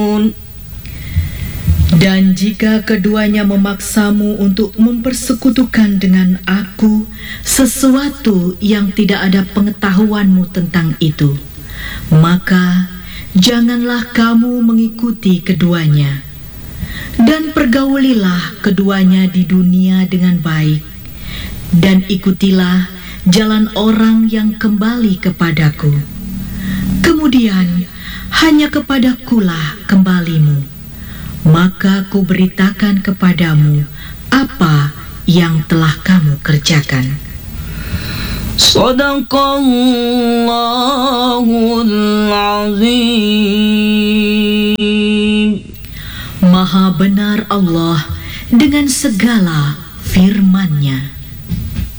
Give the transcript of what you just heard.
Dan jika keduanya memaksamu untuk mempersekutukan dengan aku sesuatu yang tidak ada pengetahuanmu tentang itu, maka janganlah kamu mengikuti keduanya. Dan pergaulilah keduanya di dunia dengan baik, dan ikutilah jalan orang yang kembali kepadaku. Kemudian hanya kepadakulah kembalimu, maka ku beritakan kepadamu apa yang telah kamu kerjakan. Shadaqallahul azim. Maha benar Allah dengan segala firman-Nya.